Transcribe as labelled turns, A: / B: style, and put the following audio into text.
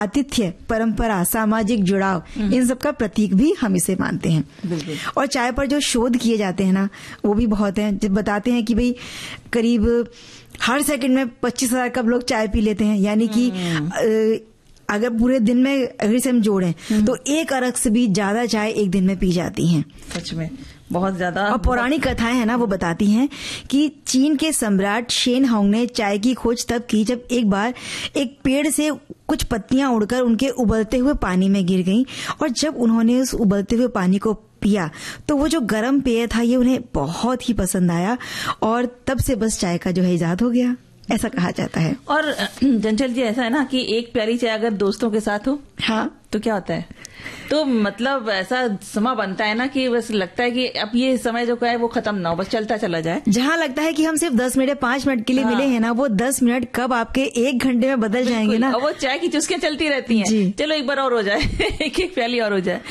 A: आतिथ्य, परंपरा, सामाजिक जुड़ाव, इन सब का प्रतीक भी हम इसे मानते हैं।
B: बिल्कुल।
A: और चाय पर जो शोध किए जाते हैं ना, वो भी बहुत हैं। जब बताते हैं कि भाई करीब हर सेकंड में 25,000 कप लोग चाय पी लेते हैं, यानी कि अगर पूरे दिन में अगर से हम जोड़ें तो 1 अरग से भी ज्यादा चाय एक दिन में पी जाती हैं।
B: सच में बहुत ज्यादा।
A: और पौराणिक कथाएं हैं ना, वो बताती हैं कि चीन के सम्राट शेन हांग ने चाय की खोज तब की जब एक बार एक पेड़ से कुछ पत्तियां उड़कर उनके उबलते हुए पानी में गिर गईं, और जब उन्होंने उस उबलते हुए पानी को पिया तो वो जो गर्म पेय था ये उन्हें बहुत ही पसंद आया, और तब से बस चाय का जो है इजाद हो गया, ऐसा कहा जाता है।
B: और चंचल जी, ऐसा है ना कि एक प्याली चाय अगर दोस्तों के साथ हो,
A: हाँ,
B: तो क्या होता है, तो मतलब ऐसा समा बनता है ना कि बस लगता है कि अब ये समय जो है वो खत्म ना हो, बस चलता चला जाए।
A: जहाँ लगता है कि हम सिर्फ 10 मिनट या 5 मिनट के लिए मिले हैं ना, वो 10 मिनट कब आपके 1 घंटे में बदल जाएंगे ना।
B: और वो चाय की चुस्कियां चलती रहती हैं। चलो एक बार और हो जाए, एक प्याली और हो जाए।